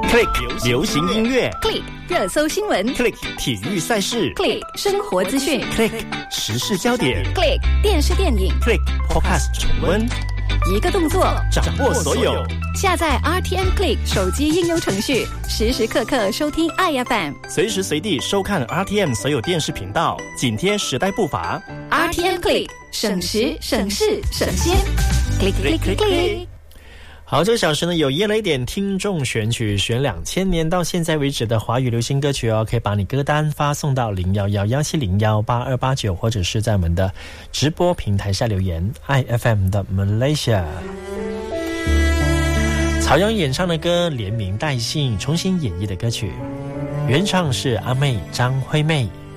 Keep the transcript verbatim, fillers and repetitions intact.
Click 流行音乐 Click 热搜新闻 Click 体育赛事 Click 生活资讯 Click 时事焦点 Click 电视电影 Click Podcast 重温， 一个动作掌握所有。 下载 R T M Click 手机应用程序，时时刻刻收听 I F M， 随时随地收看 R T M 所有电视频道，紧贴时代步伐。 R T M Click 省时省事省心 Click Click Click Click。 好，这个小时呢有耶雷点听众选曲，选两千年到现在为止的华语流行歌曲哦，可以把你歌单发送到零一一一七零一八二八九，或者是在我们的直播平台下留言 I F M 的 Malaysia。 曹阳演唱的歌连名带姓重新演绎的歌曲，原唱是阿妹张惠妹。